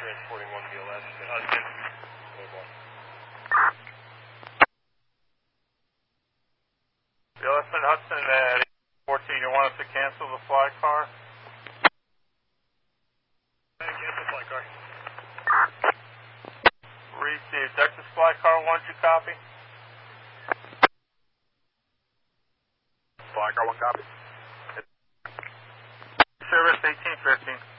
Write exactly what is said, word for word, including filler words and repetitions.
transporting one B L S. Hudson. B L S and Hudson at fourteen, you want us to cancel the fly car? Cancel fly car. Received. Texas fly car, one, you copy? Fly car, one copy. Service eighteen fifteen.